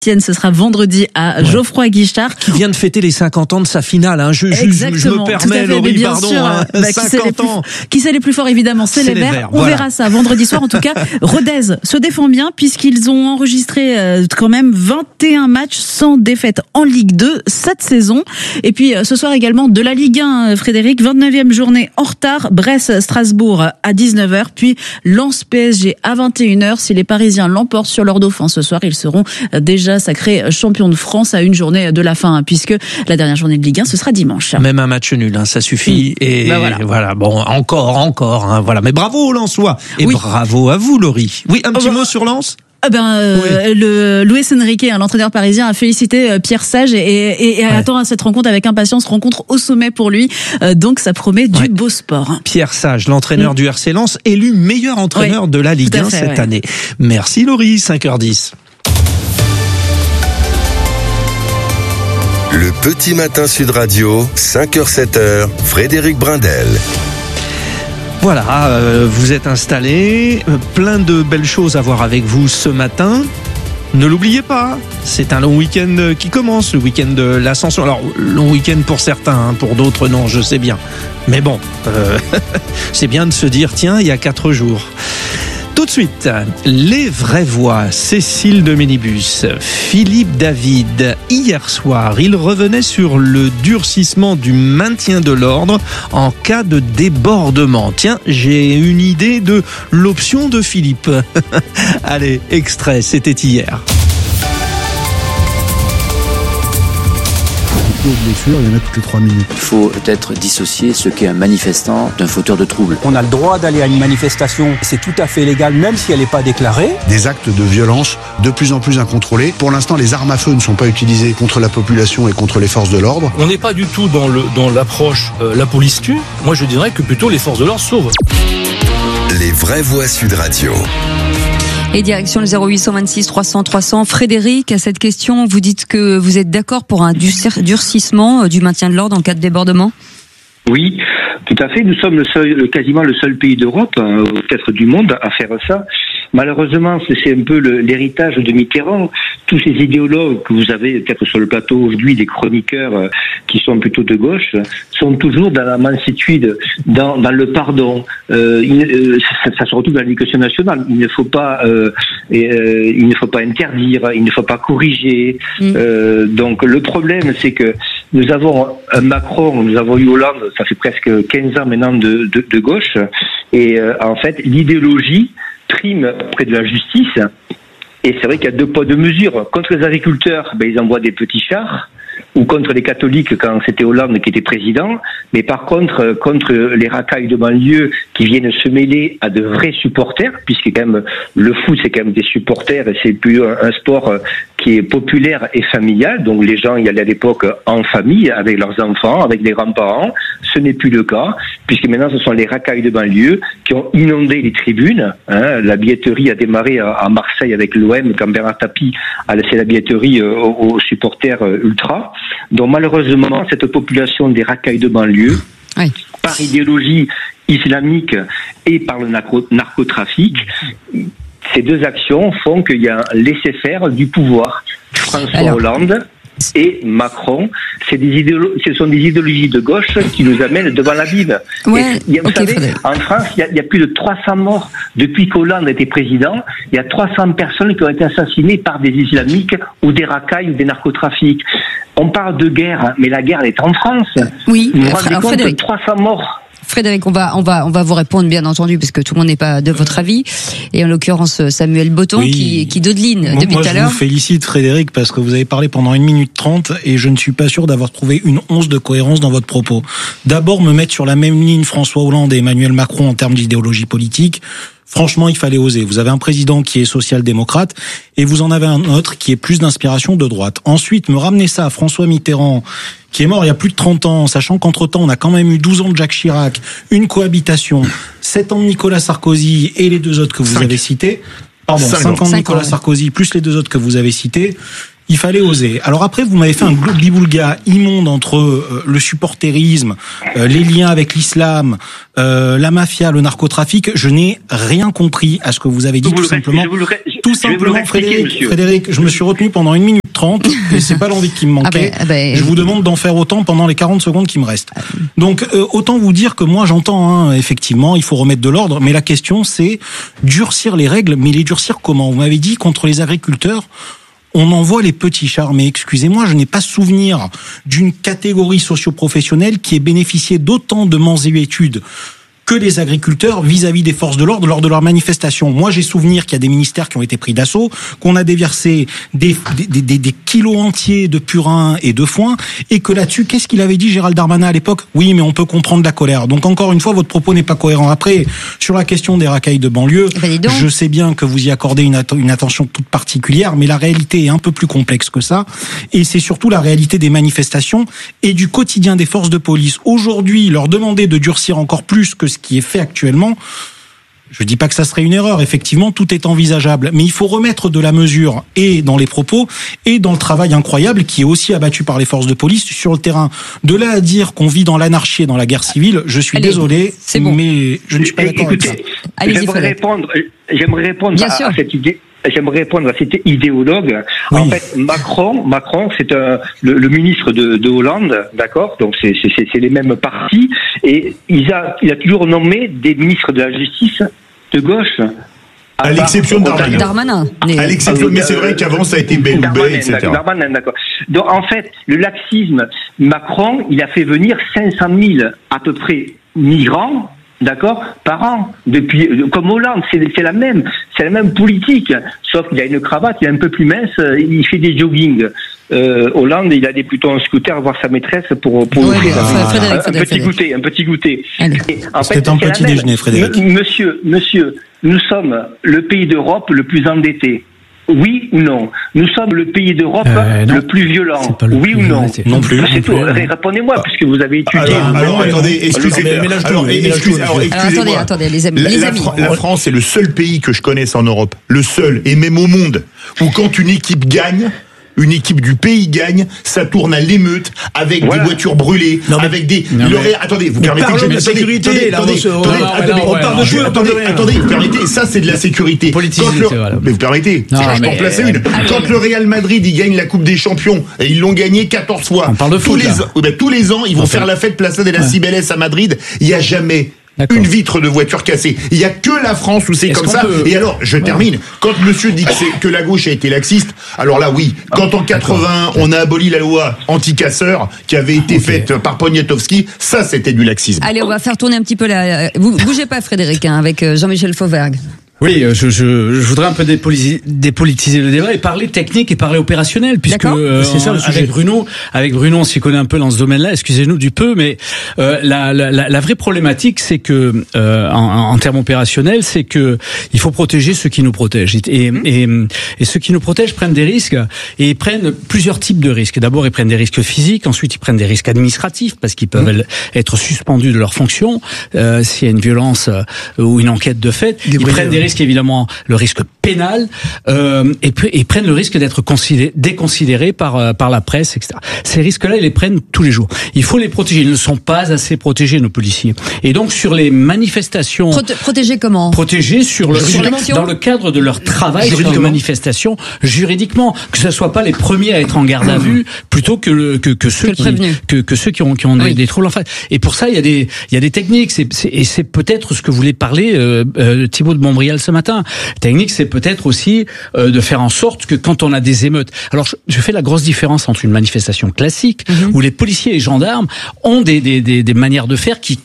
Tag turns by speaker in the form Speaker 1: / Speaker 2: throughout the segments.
Speaker 1: Ce sera vendredi à Geoffroy Guichard.
Speaker 2: Qui vient de fêter les 50 ans de sa finale. Hein. Je me permets, Laurie, pardon.
Speaker 1: Sûr,
Speaker 2: hein, 50 ans.
Speaker 1: Qui c'est les plus forts, évidemment, c'est les Verts. On verra ça vendredi soir. En tout cas, Rodez se défend bien puisqu'ils ont enregistré quand même 21 matchs sans défaite en Ligue 2 cette saison. Et puis ce soir également de la Ligue 1, Frédéric, 29e journée en retard. Brest-Strasbourg à 19h, puis Lens-PSG à 21h. Si les Parisiens l'emportent sur leur dauphin ce soir, ils seront déjà sacré champion de France à une journée de la fin, puisque la dernière journée de Ligue 1, ce sera dimanche.
Speaker 2: Même un match nul, ça suffit. Et voilà, bon, encore, voilà. Mais bravo aux Lensois. Et bravo à vous, Laurie. Oui, un petit mot sur Lens?
Speaker 1: Le Luis Enrique, l'entraîneur parisien, a félicité Pierre Sage et attend à cette rencontre avec impatience, rencontre au sommet pour lui. Donc ça promet du beau sport.
Speaker 2: Pierre Sage, l'entraîneur du RC Lens, élu meilleur entraîneur de la Ligue 1 cette année. Merci Laurie, 5h10.
Speaker 3: Le petit matin Sud Radio, 5h-7h, Frédéric Brindel.
Speaker 2: Voilà, vous êtes installés, plein de belles choses à voir avec vous ce matin. Ne l'oubliez pas, c'est un long week-end qui commence, le week-end de l'Ascension. Alors, long week-end pour certains, pour d'autres non, je sais bien. Mais bon, c'est bien de se dire, tiens, il y a 4 jours. Tout de suite, les vraies voix. Cécile de Ménibus, Philippe David. Hier soir, il revenait sur le durcissement du maintien de l'ordre en cas de débordement. Tiens, j'ai une idée de l'option de Philippe. Allez, extrait, c'était hier.
Speaker 4: Blessure, il y en a toutes les 3 minutes.
Speaker 5: Il faut peut-être dissocier ce qu'est un manifestant d'un fauteur de trouble.
Speaker 6: On a le droit d'aller à une manifestation, c'est tout à fait légal, même si elle n'est pas déclarée.
Speaker 4: Des actes de violence de plus en plus incontrôlés. Pour l'instant, les armes à feu ne sont pas utilisées contre la population et contre les forces de l'ordre.
Speaker 7: On n'est pas du tout dans l'approche la police tue. Moi, je dirais que plutôt les forces de l'ordre sauvent.
Speaker 3: Les vraies voix Sud Radio.
Speaker 8: Et direction le 0826 300 300. Frédéric, à cette question, vous dites que vous êtes d'accord pour un durcissement du maintien de l'ordre en cas de débordement ?
Speaker 9: Oui, tout à fait. Nous sommes quasiment le seul pays d'Europe, peut-être du monde, à faire ça. Malheureusement, c'est un peu l'héritage de Mitterrand. Tous ces idéologues que vous avez peut-être sur le plateau aujourd'hui, des chroniqueurs qui sont plutôt de gauche, sont toujours dans la mansuétude, dans le pardon. Ça se retrouve dans l'éducation nationale. Il ne faut pas interdire, il ne faut pas corriger. Donc le problème, c'est que nous avons un Macron, nous avons eu Hollande, ça fait presque 15 ans maintenant de gauche, et en fait l'idéologie prime auprès de la justice, et c'est vrai qu'il y a 2 poids 2 mesures. Contre les agriculteurs, ils envoient des petits chars, ou contre les catholiques quand c'était Hollande qui était président, mais par contre les racailles de banlieue qui viennent se mêler à de vrais supporters, puisque quand même le foot c'est quand même des supporters et c'est plus un sport qui est populaire et familial, donc les gens y allaient à l'époque en famille, avec leurs enfants, avec les grands-parents. Ce n'est plus le cas, puisque maintenant ce sont les racailles de banlieue qui ont inondé les tribunes. La billetterie a démarré à Marseille avec l'OM, quand Bernard Tapie a laissé la billetterie aux supporters ultra. Donc malheureusement, cette population des racailles de banlieue, par idéologie islamique et par le narcotrafic, ces 2 actions font qu'il y a un laisser-faire du pouvoir. François Hollande et Macron, ce sont des idéologies de gauche qui nous amènent devant l'abîme. Vous savez, en France, il y a plus de 300 morts depuis qu'Hollande était président. Il y a 300 personnes qui ont été assassinées par des islamiques ou des racailles ou des narcotrafics. On parle de guerre, mais la guerre elle est en France.
Speaker 8: Oui,
Speaker 9: vous vous rendez compte de 300 morts.
Speaker 8: Frédéric, on va vous répondre bien entendu parce que tout le monde n'est pas de votre avis, et en l'occurrence Samuel Botton qui dodeline depuis tout à l'heure.
Speaker 10: Je vous félicite Frédéric parce que vous avez parlé pendant 1 minute 30 et je ne suis pas sûr d'avoir trouvé une once de cohérence dans votre propos. D'abord, me mettre sur la même ligne François Hollande et Emmanuel Macron en termes d'idéologie politique. Franchement, il fallait oser. Vous avez un président qui est social-démocrate et vous en avez un autre qui est plus d'inspiration de droite. Ensuite, me ramener ça à François Mitterrand, qui est mort il y a plus de 30 ans, sachant qu'entre-temps, on a quand même eu 12 ans de Jacques Chirac, une cohabitation, 7 ans de Nicolas Sarkozy et les 2 autres que vous avez cités. 5 ans de Nicolas Sarkozy, plus les 2 autres que vous avez cités. Il fallait oser. Alors après, vous m'avez fait un globi-boulga immonde entre le supporterisme, les liens avec l'islam, la mafia, le narcotrafic. Je n'ai rien compris à ce que vous avez dit, tout simplement. Frédéric, je me suis retenu pendant 1 minute 30 et c'est pas l'envie qui me manquait. Je vous demande d'en faire autant pendant les 40 secondes qui me restent. Donc autant vous dire que moi j'entends effectivement il faut remettre de l'ordre, mais la question c'est durcir les règles, mais les durcir comment? Vous m'avez dit contre les agriculteurs on envoie les petits chars, mais excusez-moi, je n'ai pas souvenir d'une catégorie socio-professionnelle qui ait bénéficié d'autant de mansuétude que les agriculteurs vis-à-vis des forces de l'ordre lors de leurs manifestations. Moi, j'ai souvenir qu'il y a des ministères qui ont été pris d'assaut, qu'on a déversé des kilos entiers de purin et de foin, et que là-dessus, qu'est-ce qu'il avait dit Gérald Darmanin à l'époque? Oui, mais on peut comprendre la colère. Donc encore une fois, votre propos n'est pas cohérent. Après, sur la question des racailles de banlieue, je sais bien que vous y accordez une attention toute particulière, mais la réalité est un peu plus complexe que ça, et c'est surtout la réalité des manifestations et du quotidien des forces de police. Aujourd'hui, leur demander de durcir encore plus que ce qui est fait actuellement, je dis pas que ça serait une erreur, effectivement, tout est envisageable, mais il faut remettre de la mesure et dans les propos et dans le travail incroyable qui est aussi abattu par les forces de police sur le terrain. De là à dire qu'on vit dans l'anarchie et dans la guerre civile, je suis désolé, mais je ne suis pas d'accord avec ça.
Speaker 9: J'aimerais répondre à cette idée. J'aimerais répondre à cet idéologue. Oui. En fait, Macron, c'est le ministre de Hollande, d'accord. Donc c'est les mêmes partis, et il a toujours nommé des ministres de la justice de gauche.
Speaker 11: À l'exception de
Speaker 8: Darmanin.
Speaker 11: À l'exception, mais c'est vrai qu'avant ça a été Belloubet, etc.
Speaker 9: Darmanin, d'accord. Donc en fait, le laxisme, Macron, il a fait venir 500 000 à peu près migrants. D'accord, par an, depuis, comme Hollande, c'est la même politique, sauf qu'il a une cravate, il est un peu plus mince, il fait des jogging. Hollande, il a plutôt un scooter voir sa maîtresse pour offrir un petit goûter.
Speaker 10: C'est un petit déjeuner, Frédéric.
Speaker 9: Monsieur, nous sommes le pays d'Europe le plus endetté. Oui ou non? Nous sommes le pays d'Europe le plus violent. Oui ou non?
Speaker 10: Non plus.
Speaker 9: C'est tout. Répondez-moi, puisque vous avez étudié.
Speaker 11: Alors attendez, excusez-moi.
Speaker 8: Attendez, les amis.
Speaker 11: La France est le seul pays que je connaisse en Europe, le seul, et même au monde, où quand une équipe gagne, une équipe du pays gagne, ça tourne à l'émeute avec des voitures brûlées, avec des. Attendez, vous permettez que je.
Speaker 2: Sécurité.
Speaker 11: Attendez, vous permettez. Ça, c'est de la sécurité. Mais vous permettez. Je peux en placer une. Quand le Real Madrid il gagne la Coupe des Champions et ils l'ont gagné 14 fois.
Speaker 2: On parle de foot.
Speaker 11: Tous les ans, ils vont faire la fête Plaza de la Cibeles à Madrid. Il y a jamais une vitre de voiture cassée. Il y a que la France où c'est comme ça. Et alors, je termine. Quand monsieur dit que la gauche a été laxiste, alors là, oui. Quand en 80, on a aboli la loi anti-casseurs qui avait été faite par Poniatowski, ça, c'était du laxisme.
Speaker 8: Allez, on va faire tourner un petit peu vous bougez pas, Frédéric, avec Jean-Michel Fauvergue.
Speaker 12: Oui, je voudrais un peu dépolitiser le débat et parler technique et parler opérationnel, puisque
Speaker 2: c'est ça le sujet.
Speaker 12: Avec Bruno, on s'y connaît un peu dans ce domaine-là. Excusez-nous du peu, mais la vraie problématique, c'est que en termes opérationnels, c'est que il faut protéger ceux qui nous protègent. Et ceux qui nous protègent prennent des risques, et ils prennent plusieurs types de risques. D'abord, ils prennent des risques physiques, ensuite ils prennent des risques administratifs parce qu'ils peuvent être suspendus de leurs fonctions s'il y a une violence ou une enquête de fait. Ils prennent des risques, évidemment, le risque pénal, et prennent le risque d'être déconsidérés par la presse, etc. Ces risques-là, ils les prennent tous les jours. Il faut les protéger. Ils ne sont pas assez protégés, nos policiers. Et donc, sur les manifestations...
Speaker 8: Protégés comment?
Speaker 12: Protégés dans le cadre de leur travail sur les manifestations, juridiquement. Que ce soit pas les premiers à être en garde à vue, plutôt que ceux qui ont des troubles en fait. Et pour ça, il y a des techniques. C'est peut-être ce que voulait parler Thibault de Montbrial ce matin. Technique, c'est peut-être aussi de faire en sorte que quand on a des émeutes... Alors, je fais la grosse différence entre une manifestation classique, où les policiers et les gendarmes ont des manières de faire qui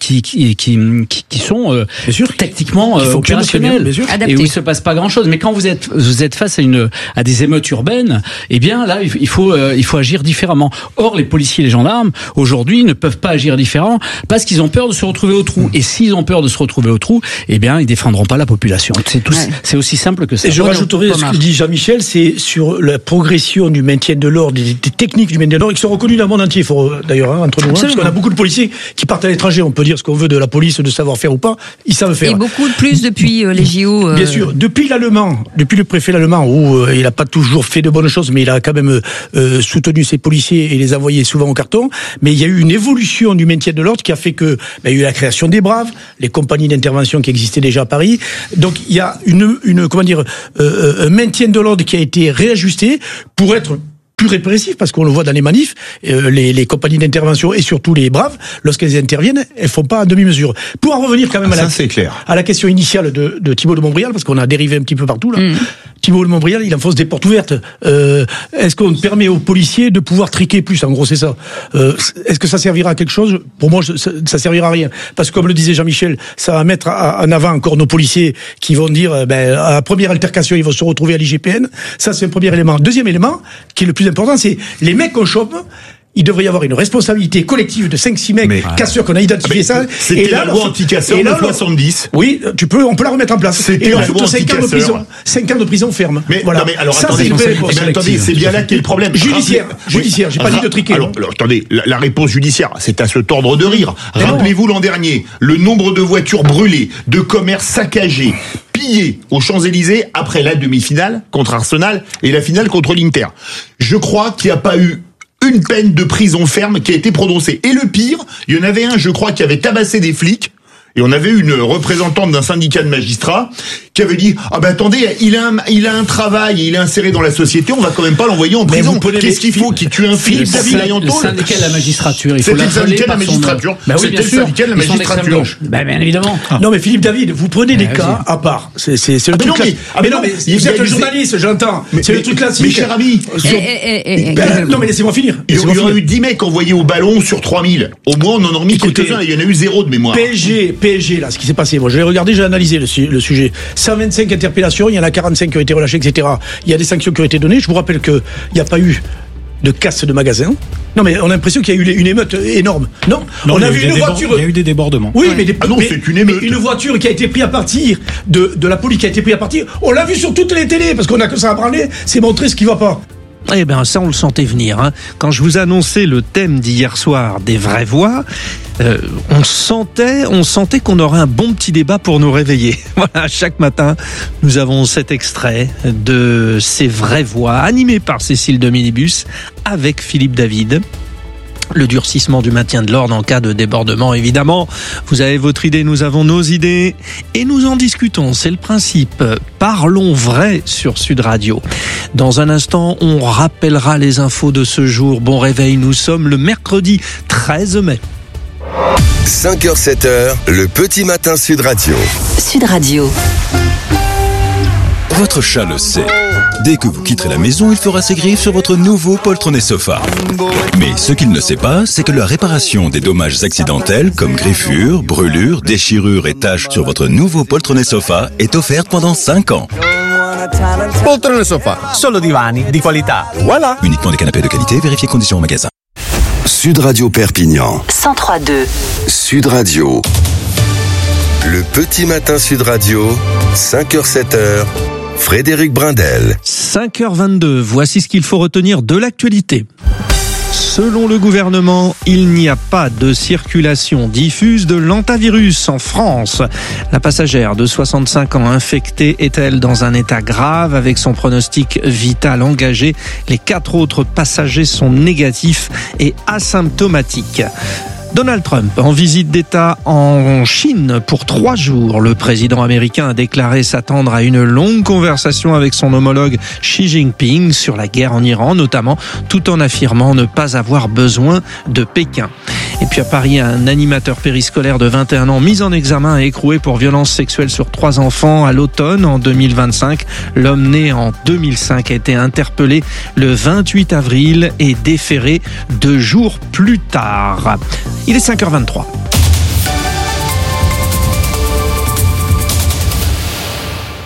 Speaker 12: sont techniquement opérationnelles, et où il se passe pas grand-chose. Mais quand vous êtes face à des émeutes urbaines, eh bien là, il faut agir différemment. Or, les policiers et les gendarmes, aujourd'hui, ne peuvent pas agir différemment parce qu'ils ont peur de se retrouver au trou. Et s'ils ont peur de se retrouver au trou, eh bien, ils défendront pas la population. C'est aussi simple que que ça.
Speaker 13: Et je rajouterai ce que dit Jean-Michel, c'est sur la progression du maintien de l'ordre, des techniques du maintien de l'ordre, qui sont reconnues dans le monde entier, d'ailleurs, entre nous, parce qu'on a beaucoup de policiers qui partent à l'étranger. On peut dire ce qu'on veut de la police, de savoir-faire ou pas, ils savent faire.
Speaker 8: Et beaucoup de plus depuis les JO.
Speaker 13: Bien sûr, depuis le préfet l'Allemand, où il n'a pas toujours fait de bonnes choses, mais il a quand même soutenu ses policiers et les envoyé souvent au carton. Mais il y a eu une évolution du maintien de l'ordre qui a fait que il y a eu la création des Braves, les compagnies d'intervention qui existaient déjà à Paris. Donc il y a un maintien de l'ordre qui a été réajusté pour être plus répressif, parce qu'on le voit dans les manifs, les compagnies d'intervention et surtout les Braves, lorsqu'elles interviennent, elles font pas à demi-mesure. Pour en revenir quand même à la question initiale de Thibault de Montbrial, parce qu'on a dérivé un petit peu partout là. Thibault de Montbrial, il enfonce des portes ouvertes. Est-ce qu'on permet aux policiers de pouvoir triquer plus? En gros, c'est ça. Est-ce que ça servira à quelque chose? Pour moi, ça servira à rien. Parce que comme le disait Jean-Michel, ça va mettre en avant encore nos policiers qui vont dire, à la première altercation, ils vont se retrouver à l'IGPN. Ça, c'est un premier élément. Deuxième élément, qui est le plus important, c'est les mecs qu'on chope. Il devrait y avoir une responsabilité collective de 5-6 mecs casseurs qu'on a identifié ça.
Speaker 11: C'était la loi anti-casseurs de 70.
Speaker 13: Oui, on peut la remettre en place. Et on fout 5 ans de prison ferme.
Speaker 11: Mais, voilà. Non mais alors
Speaker 13: ça,
Speaker 11: attendez, c'est bien là qu'est le problème.
Speaker 13: Judiciaire, j'ai pas dit de triquer.
Speaker 11: Alors attendez, la réponse judiciaire, c'est à se tordre de rire. Rappelez-vous l'an dernier, le nombre de voitures brûlées, de commerces saccagés, pillés aux Champs-Élysées après la demi-finale contre Arsenal et la finale contre l'Inter. Je crois qu'il n'y a pas eu une peine de prison ferme qui a été prononcée. Et le pire, il y en avait un, je crois, qui avait tabassé des flics. Et on avait une représentante d'un syndicat de magistrats qui avait dit attendez, il a un travail, il est inséré dans la société, on va quand même pas l'envoyer en prison. Qu'est-ce qu'il faut qu'il tue un flic?
Speaker 12: Le syndicat de la magistrature, il faut
Speaker 11: c'était le syndicat de la magistrature. C'était le syndicat de la magistrature.
Speaker 12: Bien évidemment.
Speaker 13: Non mais Philippe David, vous prenez des cas à part. C'est le truc classique. Mais non, mais vous êtes un journaliste, j'entends. C'est le truc classique.
Speaker 11: Mais cher ami.
Speaker 13: Non mais laissez-moi finir.
Speaker 11: Il y aurait eu 10 mecs envoyés au ballon sur 3000. Au moins on en a remis quelques-uns, il y en a eu 0 de mémoire.
Speaker 13: PSG, là, ce qui s'est passé. Moi, je l'ai regardé, j'ai analysé le sujet. 125 interpellations, il y en a 45 qui ont été relâchées, etc. Il y a des sanctions qui ont été données. Je vous rappelle qu'il n'y a pas eu de casse de magasins. Non, mais on a l'impression qu'il y a eu une émeute énorme. Non, on a vu une voiture.
Speaker 10: Il y a eu des débordements.
Speaker 13: Oui, mais
Speaker 11: c'est une émeute.
Speaker 13: Une voiture qui a été prise à partir de la police qui a été prise à partir. On l'a vu sur toutes les télés parce qu'on a que ça à branler. C'est montrer ce qui va pas.
Speaker 2: Eh bien, ça, on le sentait venir. Hein. Quand je vous annonçais le thème d'hier soir des vraies voix, on sentait qu'on aurait un bon petit débat pour nous réveiller. Voilà, chaque matin, nous avons cet extrait de ces vraies voix, animées par Cécile de Minibus, avec Philippe David. Le durcissement du maintien de l'ordre en cas de débordement, évidemment. Vous avez votre idée, nous avons nos idées et nous en discutons. C'est le principe. Parlons vrai sur Sud Radio. Dans un instant, on rappellera les infos de ce jour. Bon réveil, nous sommes le mercredi 13 mai.
Speaker 3: 5h, 7h, le petit matin Sud Radio.
Speaker 14: Sud Radio.
Speaker 15: Votre chat le sait. Dès que vous quitterez la maison, il fera ses griffes sur votre nouveau poltronné sofa. Mais ce qu'il ne sait pas, c'est que la réparation des dommages accidentels comme griffures, brûlures, déchirures et taches sur votre nouveau poltronné sofa est offerte pendant 5 ans.
Speaker 16: Poltrone sofa, solo divani di qualità. Voilà.
Speaker 15: Uniquement des canapés de qualité, vérifiez conditions au magasin.
Speaker 3: Sud Radio Perpignan.
Speaker 14: 103.2.
Speaker 3: Sud Radio. Le petit matin Sud Radio, 5h, 7h. Frédéric Brindel.
Speaker 2: 5h22, voici ce qu'il faut retenir de l'actualité. Selon le gouvernement, il n'y a pas de circulation diffuse de l'hantavirus en France. La passagère de 65 ans infectée est-elle dans un état grave avec son pronostic vital engagé? Les 4 autres passagers sont négatifs et asymptomatiques. Donald Trump en visite d'État en Chine pour 3 jours. Le président américain a déclaré s'attendre à une longue conversation avec son homologue Xi Jinping sur la guerre en Iran, notamment, tout en affirmant ne pas avoir besoin de Pékin. Et puis à Paris, un animateur périscolaire de 21 ans mis en examen et écroué pour violence sexuelle sur 3 enfants à l'automne en 2025. L'homme né en 2005 a été interpellé le 28 avril et déféré 2 jours plus tard. Il est 5h23.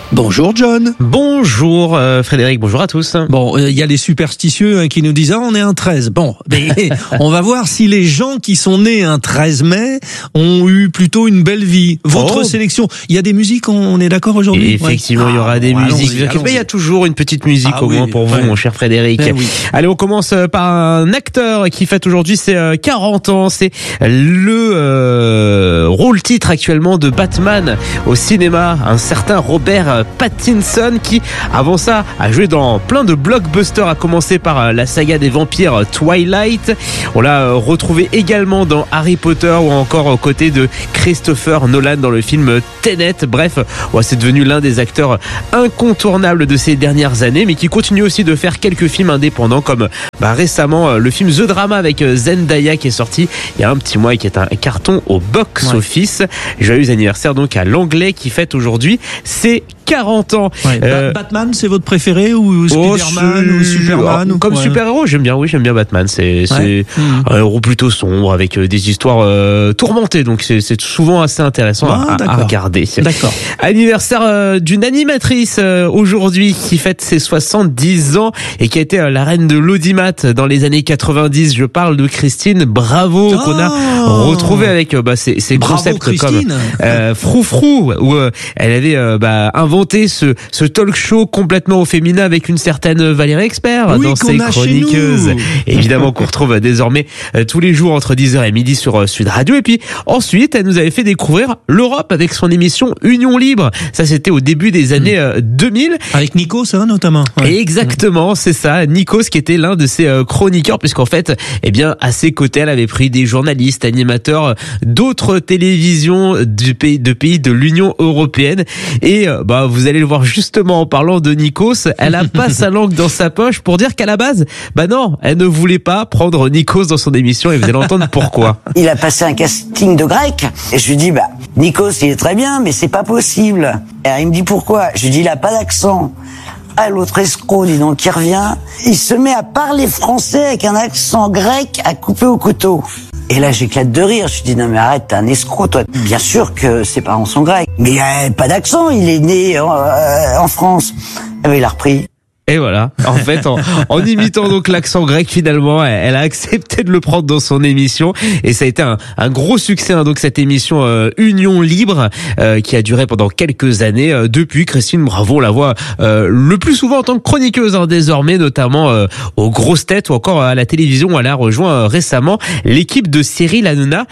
Speaker 2: Bonjour John.
Speaker 14: Bonjour Frédéric, bonjour à tous.
Speaker 2: Bon, il y a les superstitieux qui nous disent on est un 13. Bon, mais on va voir si les gens qui sont nés un 13 mai ont eu plutôt une belle vie. Votre sélection, il y a des musiques, on est d'accord aujourd'hui?
Speaker 14: Et effectivement, il y aura des musiques. Il y a toujours une petite musique au moins pour vous, mon cher Frédéric. Oui. Allez, on commence par un acteur qui fête aujourd'hui ses 40 ans. C'est le rôle-titre actuellement de Batman au cinéma, un certain Robert Pattinson qui, avant ça, a joué dans plein de blockbusters, à commencer par la saga des vampires Twilight. On l'a retrouvé également dans Harry Potter ou encore aux côtés de Christopher Nolan dans le film Tenet. Bref, c'est devenu l'un des acteurs incontournables de ces dernières années, mais qui continue aussi de faire quelques films indépendants comme récemment le film The Drama avec Zendaya qui est sorti il y a un petit mois et qui est un carton au box-office. Joyeux anniversaire donc à l'anglais qui fête aujourd'hui ses 40 ans.
Speaker 2: Batman, c'est votre préféré ou Spider-Man ou Superman
Speaker 14: comme super-héros, j'aime bien Batman. C'est un héros plutôt sombre avec des histoires tourmentées, donc c'est souvent assez intéressant à regarder.
Speaker 2: D'accord.
Speaker 14: Anniversaire d'une animatrice aujourd'hui qui fête ses 70 ans et qui a été la reine de l'audimat dans les années 90. Je parle de Christine Bravo qu'on a retrouvé avec ses concepts comme Froufrou où elle avait inventé ce talk show complètement au féminin avec une certaine Valérie Expert dans ses chroniqueuses. Évidemment qu'on retrouve désormais tous les jours entre 10h et midi sur Sud Radio. Et puis ensuite, elle nous avait fait découvrir l'Europe avec son émission Union Libre. Ça, c'était au début des années 2000.
Speaker 2: Avec Nikos, notamment.
Speaker 14: Exactement, c'est ça. Nikos qui était l'un de ses chroniqueurs, puisqu'en fait, à ses côtés, elle avait pris des journalistes, animateurs d'autres télévisions de pays de l'Union européenne. Et vous allez le voir justement en parlant de Nikos, elle a pas sa langue dans sa poche pour dire qu'à la base, non, elle ne voulait pas prendre Nikos dans son émission et vous allez entendre pourquoi.
Speaker 17: Il a passé un casting de grec et je lui dis Nikos il est très bien mais c'est pas possible. Et il me dit pourquoi? Je lui dis il a pas d'accent. L'autre escroc, dis donc, qui revient, il se met à parler français avec un accent grec à couper au couteau. Et là, j'éclate de rire. Je dis, non, mais arrête, t'es un escroc, toi. Bien sûr que ses parents sont grecs. Mais il a pas d'accent, il est né en France. Et il a repris.
Speaker 14: Et voilà, en fait, en imitant donc l'accent grec, finalement, elle a accepté de le prendre dans son émission et ça a été un gros succès. Donc cette émission Union Libre qui a duré pendant quelques années. Depuis, Christine Bravo, on la voit le plus souvent en tant que chroniqueuse désormais, notamment aux grosses têtes ou encore à la télévision. Elle a rejoint récemment l'équipe de Cyril Hanouna,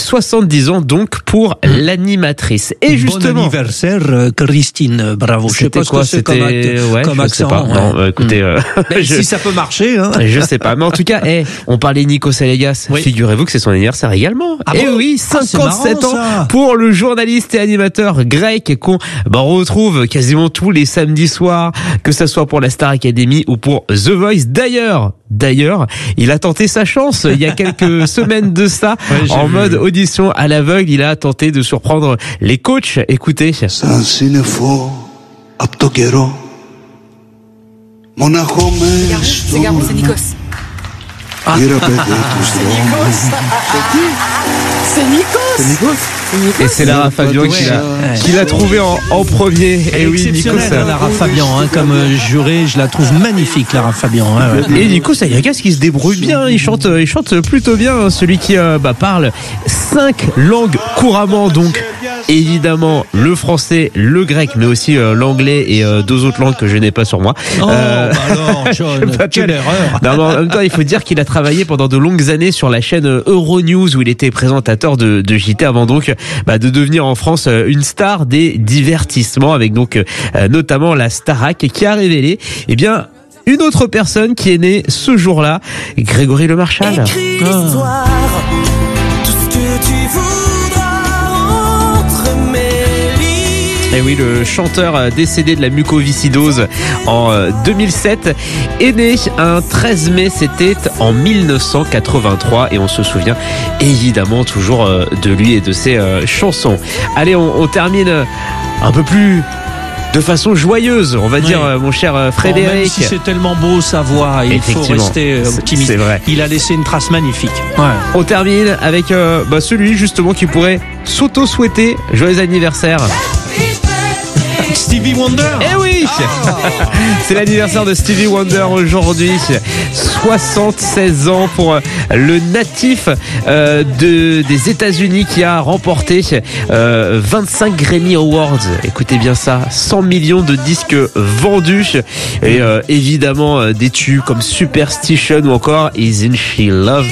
Speaker 14: 70 ans donc pour l'animatrice. Et justement,
Speaker 2: bon anniversaire Christine Bravo. Je sais pas quoi c'était comme accent.
Speaker 14: Écoutez,
Speaker 2: si ça peut marcher,
Speaker 14: je sais pas. Mais en tout cas, on parlait Nikos Aliagas. Oui. Figurez-vous que c'est son anniversaire également. Oui, 57 ans pour le journaliste et animateur grec qu'on retrouve quasiment tous les samedis soirs, que ça soit pour la Star Academy ou pour The Voice. D'ailleurs, il a tenté sa chance il y a quelques semaines de ça, en mode audition à l'aveugle. Il a tenté de surprendre les coachs. Écoutez.
Speaker 18: C'est Garo, c'est Nikos.
Speaker 14: C'est Nikos. Et c'est Lara Fabian qui l'a trouvé en premier.
Speaker 2: Et oui, Nikos, Lara Fabian, comme juré, je la trouve magnifique, Lara Fabian.
Speaker 14: Et Nikos Aliagas qui se débrouille bien, il chante plutôt bien, celui qui parle 5 langues couramment, donc évidemment le français, le grec, mais aussi l'anglais et 2 autres langues que je n'ai pas sur moi.
Speaker 2: Alors, John, quelle erreur.
Speaker 14: Non, mais en même temps, il faut dire qu'il a travaillé pendant de longues années sur la chaîne Euronews où il était présentateur de JT avant donc de devenir en France une star des divertissements avec donc notamment la Starac qui a révélé une autre personne qui est née ce jour-là, Grégory Le Marchal.
Speaker 19: Écris l'histoire, tout ce que tu voudras entre mes lignes.
Speaker 14: Et oui, le chanteur décédé de la mucoviscidose en 2007 est né un 13 mai, c'était en 1983 et on se souvient évidemment toujours de lui et de ses chansons. Allez, on termine un peu plus de façon joyeuse, on va dire, mon cher Frédéric.
Speaker 2: Même si c'est tellement beau sa voix, il faut rester optimiste.
Speaker 14: C'est vrai.
Speaker 2: Il a laissé une trace magnifique.
Speaker 14: On termine avec celui justement qui pourrait s'auto-souhaiter joyeux anniversaire.
Speaker 2: Stevie Wonder.
Speaker 14: Eh oui, c'est l'anniversaire de Stevie Wonder aujourd'hui. 76 ans pour le natif des États-Unis qui a remporté 25 Grammy Awards. Écoutez bien ça, 100 millions de disques vendus et évidemment des tubes comme Superstition ou encore Isn't She Lovely.